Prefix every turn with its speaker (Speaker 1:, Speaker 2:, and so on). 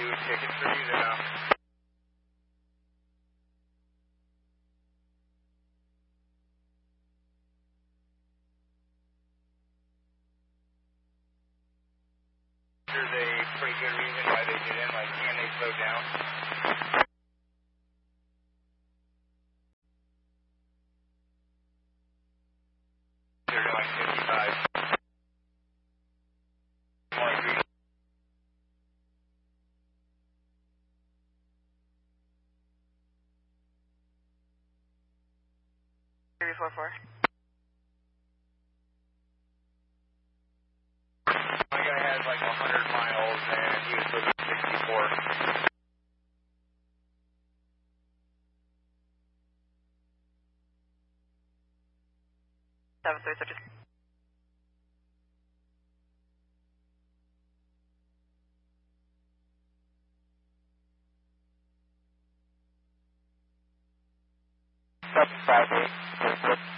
Speaker 1: tickets for you now. There's a pretty good reason why they didn't, like, can they slow down? They're doing like 55. More agree.
Speaker 2: 344.
Speaker 1: My guy has like 100 miles and he was supposed to be 64.
Speaker 2: Seven three six.
Speaker 1: Seven 5 8.